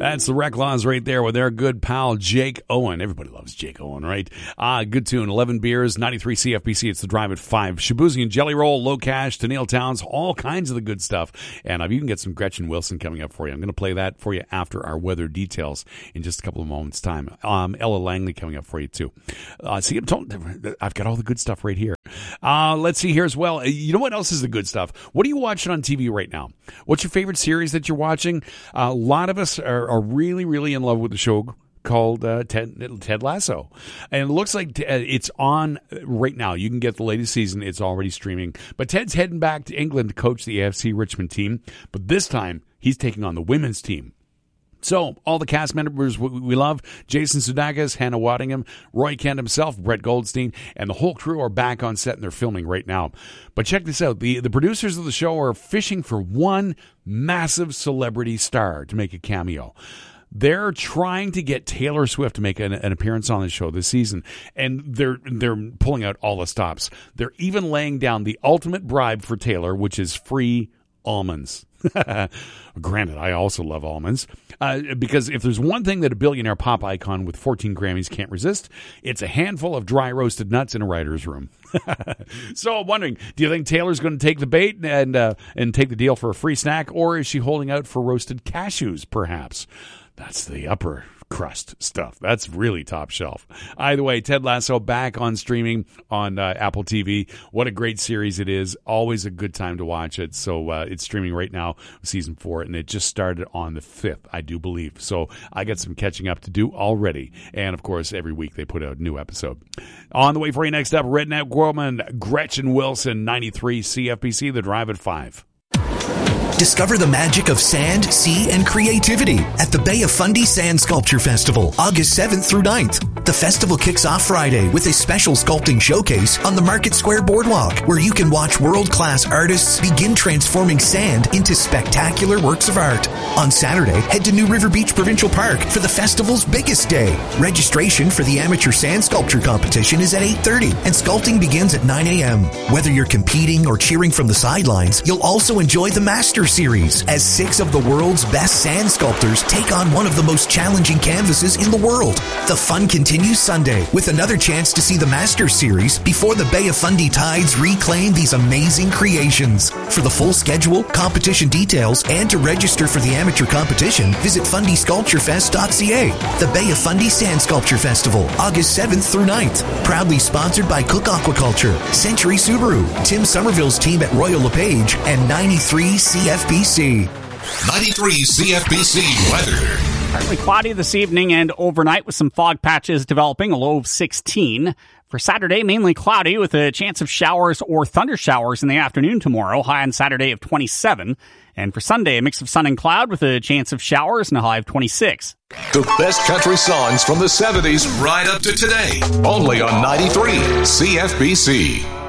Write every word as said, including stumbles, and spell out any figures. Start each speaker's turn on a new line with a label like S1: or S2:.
S1: That's the Reclaws right there with their good pal Jake Owen. Everybody loves Jake Owen, right? Ah, good tune. eleven beers, ninety-three C F B C. It's the Drive at five. Shabuzi and Jelly Roll, Low Cash, Tennille Towns, all kinds of the good stuff. And I've even got some Gretchen Wilson coming up for you. I'm going to play that for you after our weather details in just a couple of moments' time. Um, Ella Langley coming up for you, too. Uh, see, I'm told, I've got all the good stuff right here. Uh, let's see here as well. You know what else is the good stuff? What are you watching on T V right now? What's your favorite series that you're watching? Uh, a lot of us are, are really, really in love with the show called uh, Ted, Ted Lasso. And it looks like it's on right now. You can get the latest season. It's already streaming. But Ted's heading back to England to coach the A F C Richmond team. But this time, he's taking on the women's team. So, all the cast members we love, Jason Sudeikis, Hannah Waddingham, Roy Kent himself, Brett Goldstein, and the whole crew are back on set and they're filming right now. But check this out. The, the producers of the show are fishing for one massive celebrity star to make a cameo. They're trying to get Taylor Swift to make an, an appearance on the show this season, and they're they're pulling out all the stops. They're even laying down the ultimate bribe for Taylor, which is free almonds. Granted, I also love almonds, uh, because if there's one thing that a billionaire pop icon with fourteen Grammys can't resist, it's a handful of dry roasted nuts in a writer's room. So I'm wondering, do you think Taylor's going to take the bait and uh, and take the deal for a free snack, or is she holding out for roasted cashews, perhaps? That's the upper crust stuff. That's really top shelf. Either way, Ted Lasso back on streaming on uh, Apple T V. What a great series it is. Always a good time to watch it. So uh, it's streaming right now, season four, and it just started on the fifth, I do believe. So I got some catching up to do already. And, of course, every week they put out a new episode. On the way for you next up, Redneck Woman, Gretchen Wilson, ninety-three C F B C, The Drive at five.
S2: Discover the magic of sand, sea, and creativity at the Bay of Fundy Sand Sculpture Festival, August seventh through ninth. The festival kicks off Friday with a special sculpting showcase on the Market Square Boardwalk, where you can watch world-class artists begin transforming sand into spectacular works of art. On Saturday, head to New River Beach Provincial Park for the festival's biggest day. Registration for the amateur sand sculpture competition is at eight thirty, and sculpting begins at nine a.m. Whether you're competing or cheering from the sidelines, you'll also enjoy the Master Series, as six of the world's best sand sculptors take on one of the most challenging canvases in the world. The fun continues Sunday with another chance to see the Master Series before the Bay of Fundy Tides reclaim these amazing creations. For the full schedule, competition details, and to register for the amateur competition, visit fundy sculpture fest dot c a. The Bay of Fundy Sand Sculpture Festival, August seventh through ninth. Proudly sponsored by Cook Aquaculture, Century Subaru, Tim Somerville's team at Royal LePage, and ninety-three C F B C.
S3: ninety-three C F B C weather.
S4: Partly cloudy this evening and overnight with some fog patches developing, a low of sixteen. For Saturday, mainly cloudy with a chance of showers or thunder showers in the afternoon tomorrow, high on Saturday of twenty-seven. And for Sunday, a mix of sun and cloud with a chance of showers and a high of twenty-six.
S3: The best country songs from the seventies right up to today. Only on ninety-three C F B C.